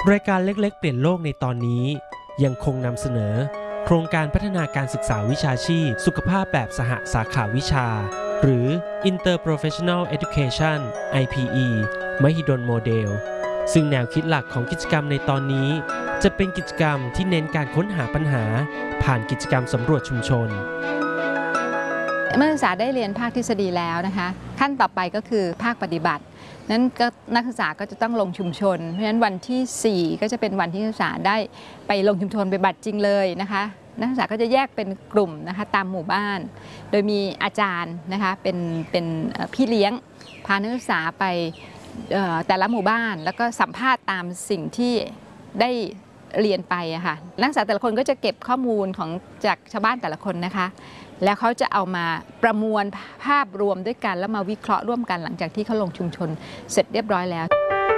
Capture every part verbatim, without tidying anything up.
รายการเล็กๆเปลี่ยนโลกในตอนนี้ยังคงนำเสนอโครงการพัฒนาการศึกษาวิชาชีพสุขภาพแบบสหสาขาวิชาหรือ Interprofessional Education ไอ พี อี มหิดลโมเดลซึ่งแนวคิดหลักของกิจกรรมในตอนนี้จะเป็นกิจกรรมที่เน้นการค้นหาปัญหาผ่านกิจกรรมสำรวจชุมชนเมื่อนักศึกษาได้เรียนภาคทฤษฎีแล้วนะคะขั้นต่อไปก็คือภาคปฏิบัตินั้นก็นักศึกษาก็จะต้องลงชุมชนเพราะฉะนั้นวันที่สี่ก็จะเป็นวันที่นักศึกษาได้ไปลงชุมชนไปบัตรจริงเลยนะคะนักศึกษาก็จะแยกเป็นกลุ่มนะคะตามหมู่บ้านโดยมีอาจารย์นะคะเป็นเป็นพี่เลี้ยงพานักศึกษาไปแต่ละหมู่บ้านแล้วก็สัมภาษณ์ตามสิ่งที่ได้เรียนไปอะค่ะนักศึกษาแต่ละคนก็จะเก็บข้อมูลของจากชาวบ้านแต่ละคนนะคะแล้วเขาจะเอามาประมวลภาพรวมด้วยกันแล้วมาวิเคราะห์ร่วมกันหลังจากที่เขาลงชุมชนเสร็จเรียบร้อยแล้ว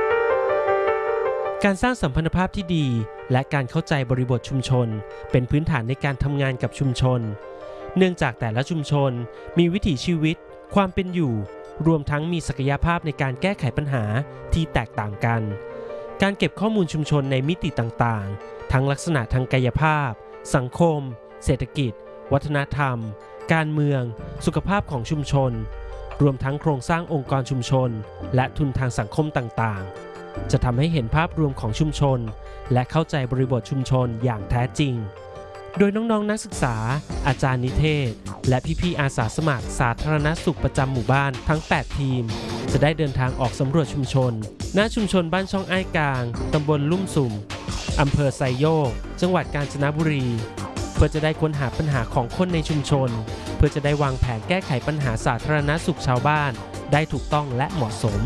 การสร้างสัมพันธภาพที่ดีและการเข้าใจบริบทชุมชนเป็นพื้นฐานในการทำงานกับชุมชนเนื่องจากแต่ละชุมชนมีวิถีชีวิตความเป็นอยู่รวมทั้งมีศักยภาพในการแก้ไขปัญหาที่แตกต่างกันการเก็บข้อมูลชุมชนในมิติต่างๆทั้งลักษณะทางกายภาพสังคมเศรษฐกิจวัฒนธรรมการเมืองสุขภาพของชุมชนรวมทั้งโครงสร้างองค์กรชุมชนและทุนทางสังคมต่างๆจะทำให้เห็นภาพรวมของชุมชนและเข้าใจบริบทชุมชนอย่างแท้จริงโดยน้องๆ น, นักศึกษาอาจารย์นิเทศและพี่ๆอาสาสมัครสาธารณสุขประจำหมู่บ้านทั้งแปดทีมจะได้เดินทางออกสำรวจชุมชนณชุมชนบ้านช่องอ้ายกลางตำบลลุ่มสุ่มอำเภอไซโยกจังหวัดกาญจนบุรีเพื่อจะได้ค้นหาปัญหาของคนในชุมชนเพื่อจะได้วางแผนแก้ไขปัญหาสาธารณสุขชาวบ้านได้ถูกต้องและเหมาะสม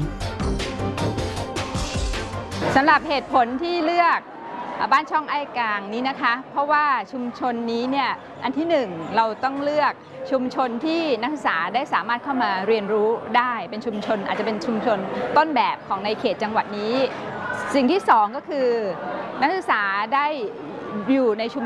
สำหรับเหตุผลที่เลือกบ้านช่องอ้ายกลางนี้นะคะเพราะว่าชุมชนนี้เนี่ยอันที่หนึ่งเราต้องเลือกชุมชนที่นักศึกษาได้สามารถเข้ามาเรียนรู้ได้เป็นชุมชนอาจจะเป็นชุมชนต้นแบบของในเขตจังหวัดนี้สิ่งที่สองก็คือนักศึกษาได้อยู่ในชุม